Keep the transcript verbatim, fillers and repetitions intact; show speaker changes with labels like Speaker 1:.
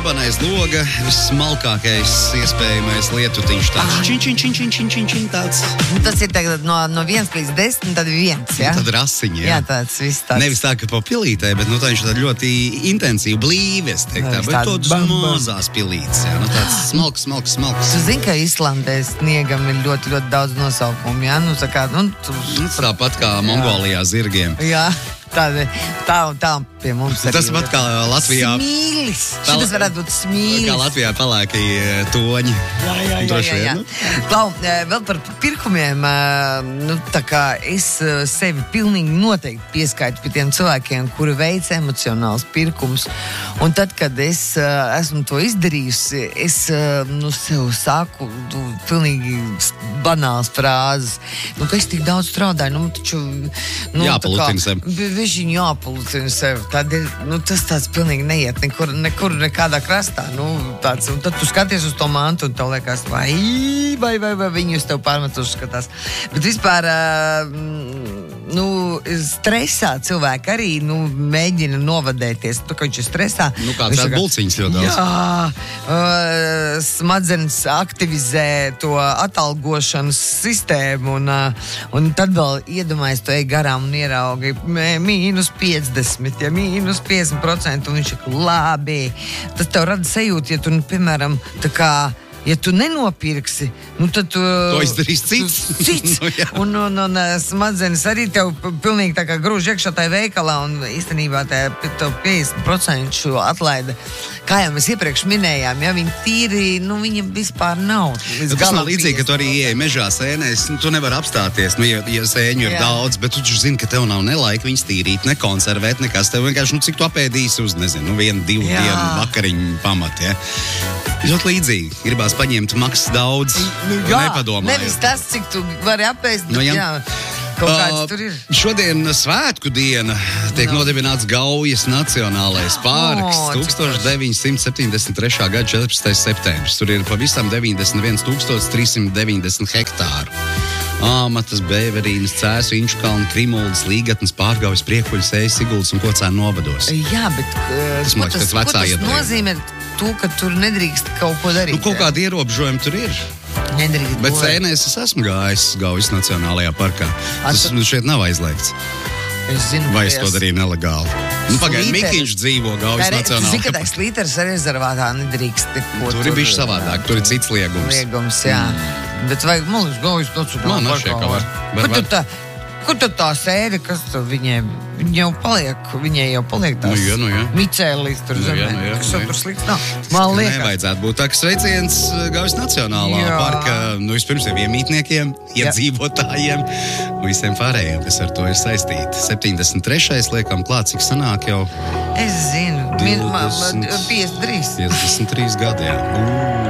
Speaker 1: urbanais loga, vissmalkākais iespējamais lietutiņš tāds. Čiņ, čiņ, čiņ, čiņ, čiņ, čiņ, čiņ, tāds.
Speaker 2: Tas ir tagad no, no viens līdz desmit, tad viens, jā?
Speaker 1: Tad rasiņi, jā.
Speaker 2: Jā, tāds viss tāds.
Speaker 1: Nevis tā, ka pa pilītē, bet nu, tā viņš tā ļoti intensīvi blīvi, es teiktu tā, bet tāds mazās pilītes, jā, nu tāds smalks, smalks, smalks.
Speaker 2: Tu zini, ka Islandē sniegam ir ļoti, ļoti daudz nosaukumu, jā? Nu, tā kā, nu, tu...
Speaker 1: Nu, tāpat kā Mongolijā zirgiem.
Speaker 2: Jā. Tā, tā un tā pie mums arī.
Speaker 1: Tas pat kā Latvijā.
Speaker 2: Smīlis. Šitas varētu būt smīlis.
Speaker 1: Kā Latvijā palēki toņi.
Speaker 2: Jā, jā, jā, jā, jā. Klau, vēl par pirkumiem, nu, tā kā es sevi pilnīgi noteikti pieskaitu pie tiem cilvēkiem, kuri veic emocionāls pirkums. Un tad, kad es esmu to izdarījusi, es, nu, sev saku, nu, pilnīgi banāls frāzes. Nu, ka es tik daudz strādāju, nu, taču... Nu,
Speaker 1: jāpalutina sev.
Speaker 2: Viņš jāpalucina sev. Tad ir, nu, tas tāds pilnīgi neiet nekur, nekur nekādā krastā. Nu, tāds, un tad tu skaties uz to mantu un tev liekas, vai, vai, vai, vai viņi uz tev pārmetuši skatās. Bet vispār, nu, stresā cilvēki arī, nu, mēģina novadēties. Tu, ka viņš ir stresā.
Speaker 1: Nu, kāds ir bulciņas ļoti daudz.
Speaker 2: Jā, uh, smadzenes aktivizē to atalgošanas sistēmu un, uh, un tad vēl iedomājas, tu ej garām un ieraugi mīnus piecdesmit, ja mīnus piecdesmit procenti, un viņš ir labi. Tas tev rada sajūtu, ja tu, nu, piemēram, tā kā, ja tu nenopirksi, nu tad tu...
Speaker 1: To izdarīs cits.
Speaker 2: Cits.
Speaker 1: Nu,
Speaker 2: un, un, un smadzenes arī tev pilnīgi tā kā grūž iekšā tajā veikalā, un īstenībā tev piecdesmit procenti atlaida. Kā jau mēs iepriekš minējām, ja viņi tīri, nu viņam vispār nav.
Speaker 1: Tas nav līdzīgi, ka tu arī ieej mežā sēnēs, nu, tu nevar apstāties, nu, ja, ja sēņu ir jā. daudz, bet tu zini, ka tev nav ne laika viņas tīrīt, ne konservēt, nekas. Tev vienkārši, nu, cik tu apēdīsi uz, nezinu, nu, vienu, divu jā. dienu vakariņu pamatu, ja. Ļoti līdzīgi. Gribās paņemt maks daudz,
Speaker 2: nu, jā,
Speaker 1: nepadomājot.
Speaker 2: Nevis tas, cik tu vari apēst,
Speaker 1: nu,
Speaker 2: bet
Speaker 1: jā.
Speaker 2: jā. Kaut kāds tur ir.
Speaker 1: Uh, šodien svētku diena tiek no. nodibināts Gaujas nacionālais parks.
Speaker 2: Oh,
Speaker 1: tūkstoš deviņi simti septiņdesmit trešā gada četrpadsmitais septembris. Tur ir pavisam deviņdesmit viens tūkstoši trīs simti deviņdesmit hektāru. Āmatas, Bēverīnas, Cēsu, Inčukalna, Krimuldas, Līgatnes, Pārgaujas, Priekuļas, Ejas, Siguldas un Kocēnu novados.
Speaker 2: Jā, bet
Speaker 1: tas, man, tas,
Speaker 2: ko tas nozīmē to, ka tur nedrīkst kaut ko darīt?
Speaker 1: Nu, kaut kādi ierobežojumi tur ir.
Speaker 2: Nedrīkst
Speaker 1: bet sēnēs es esmu gājis Gaujas nacionālajā parkā. Tas nu, šeit nav aizliegts.
Speaker 2: Es zinu,
Speaker 1: vai es to darīju nelegāli? Nu, pagaid, Mikiņš dzīvo Gaujas nacionālajā parkā.
Speaker 2: Zini, ka Slīteres rezervātā nedrīkst.
Speaker 1: Tur ir bišķi savādāk, tur ir cits liegums.
Speaker 2: Liegums, jā. Mm. Bet vajag mūlis Gaujas nacionālajā parkā.
Speaker 1: Man var.
Speaker 2: Kur tu tā, kur tu tā sēde, kas tur viņiem, viņi jau paliek, viņai jau paliek tās
Speaker 1: nu, jā, nu, jā.
Speaker 2: micēlīs tur
Speaker 1: nu,
Speaker 2: zemē.
Speaker 1: Jā, nu, jā,
Speaker 2: kas
Speaker 1: nu,
Speaker 2: tur slikts nav. Man liekas.
Speaker 1: Nevajadzētu būt tā, ka sveiciens Gaujas nacionālā jā. parka, nu, vispirms jau iemītniekiem, iedzīvotājiem, visiem pārējiem, kas ar to ir saistīti. septiņdesmit trešais liekam klāt, cik sanāk jau...
Speaker 2: Es zinu, piecdesmit trīs.
Speaker 1: piecdesmit trīs gadi, jā.